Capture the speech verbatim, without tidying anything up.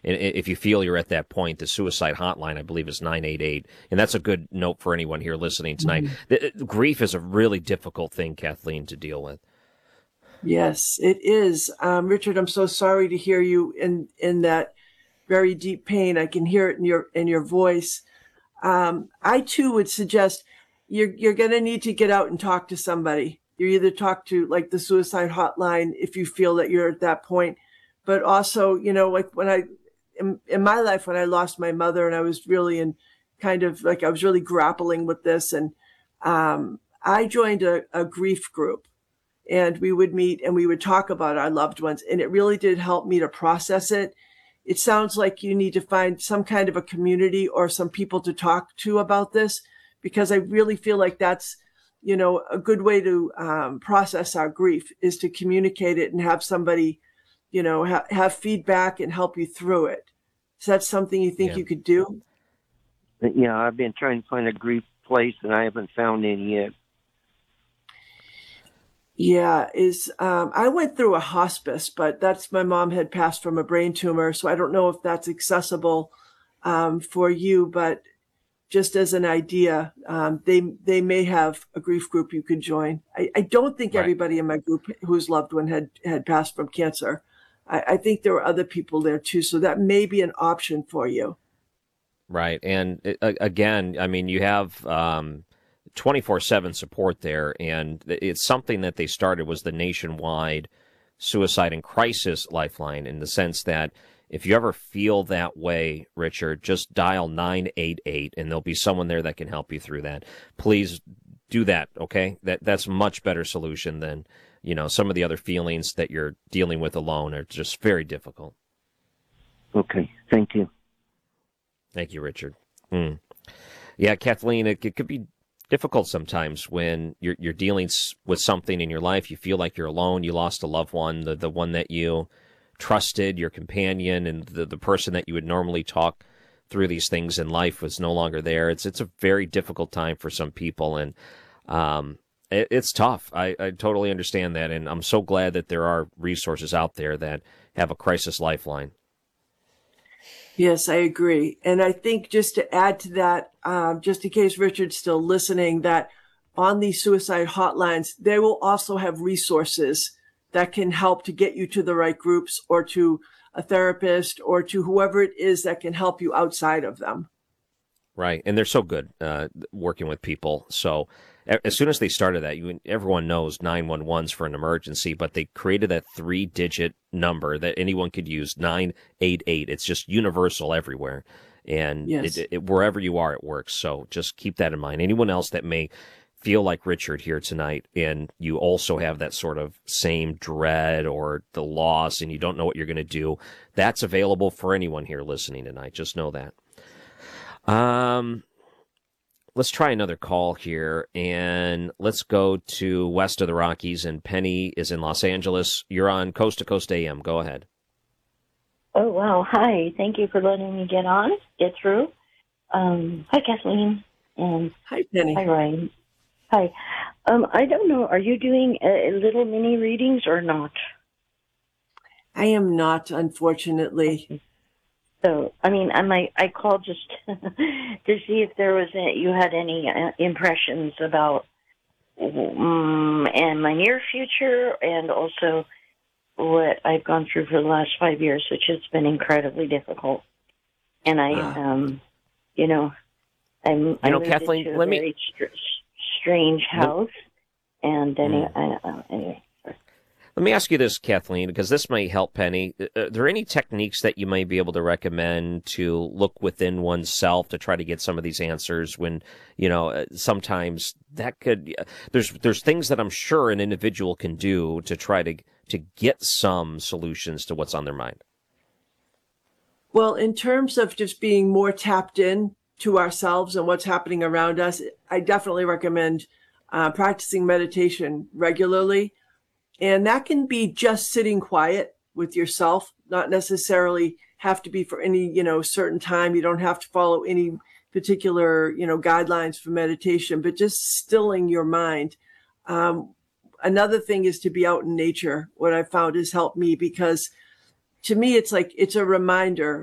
And if you feel you're at that point, the suicide hotline, I believe, is nine eight eight. And that's a good note for anyone here listening tonight. Mm-hmm. Grief is a really difficult thing, Kathleen, to deal with. Yes, it is. Um, Richard, I'm so sorry to hear you in, in that very deep pain. I can hear it in your, in your voice. Um, I too would suggest you're, you're going to need to get out and talk to somebody. You either talk to like the suicide hotline if you feel that you're at that point, but also, you know, like when I, in, in my life, when I lost my mother and I was really in kind of like, I was really grappling with this. And, um, I joined a, a grief group. And we would meet and we would talk about our loved ones. And it really did help me to process it. It sounds like you need to find some kind of a community or some people to talk to about this, because I really feel like that's, you know, a good way to um, process our grief is to communicate it and have somebody, you know, ha- have feedback and help you through it. Is that something you think yeah. you could do? Yeah, I've been trying to find a grief place and I haven't found any yet. Yeah, is um, I went through a hospice, but that's my mom had passed from a brain tumor, so I don't know if that's accessible um, for you. But just as an idea, um, they they may have a grief group you could join. I, I don't think right. everybody in my group whose loved one had had passed from cancer. I, I think there were other people there too, so that may be an option for you. Right, and it, again, I mean, you have. Um, twenty-four seven support there, and it's something that they started was the nationwide suicide and crisis lifeline, in the sense that if you ever feel that way, Richard, just dial nine eight eight and there'll be someone there that can help you through that. Please do that, okay? That that's a much better solution than, you know, some of the other feelings that you're dealing with alone are just very difficult. Okay, thank you. Thank you, Richard. Mm. Yeah, Kathleen, it, it could be difficult sometimes when you're you're dealing with something in your life. You feel like you're alone. You lost a loved one, the the one that you trusted, your companion, and the, the person that you would normally talk through these things in life was no longer there. It's it's a very difficult time for some people, and um, it, it's tough. I, I totally understand that, and I'm so glad that there are resources out there that have a crisis lifeline. Yes, I agree. And I think just to add to that, um, just in case Richard's still listening, that on these suicide hotlines, they will also have resources that can help to get you to the right groups or to a therapist or to whoever it is that can help you outside of them. Right. And they're so good uh, working with people. So as soon as they started that, you everyone knows nine one one's for an emergency, but they created that three-digit number that anyone could use, nine eight eight. It's just universal everywhere. And yes. it, it, wherever you are, it works. So just keep that in mind. Anyone else that may feel like Richard here tonight, and you also have that sort of same dread or the loss, and you don't know what you're going to do, that's available for anyone here listening tonight. Just know that. Um... Let's try another call here, and let's go to west of the Rockies, and Penny is in Los Angeles. You're on Coast to Coast A M. Go ahead. Oh, wow. Hi. Thank you for letting me get on, get through. Um, hi, Kathleen. And hi, Penny. Hi, Ryan. Hi. Um, I don't know, are you doing uh, little mini readings or not? I am not, unfortunately. Okay. So, I mean, I might, I called just to see if there was, a, you had any uh, impressions about um, and my near future, and also what I've gone through for the last five years, which has been incredibly difficult. And I, wow. um, you know, I'm, you I know, moved Kathleen, into let a me... very str- strange house, and then mm. I, uh, anyway. Let me ask you this, Kathleen, because this might help Penny. Are there any techniques that you might be able to recommend to look within oneself to try to get some of these answers when, you know, sometimes that could, there's there's things that I'm sure an individual can do to try to, to get some solutions to what's on their mind? Well, in terms of just being more tapped in to ourselves and what's happening around us, I definitely recommend uh, practicing meditation regularly. And that can be just sitting quiet with yourself, not necessarily have to be for any, you know, certain time. You don't have to follow any particular, you know, guidelines for meditation, but just stilling your mind. Um, another thing is to be out in nature. What I found has helped me, because to me, it's like, it's a reminder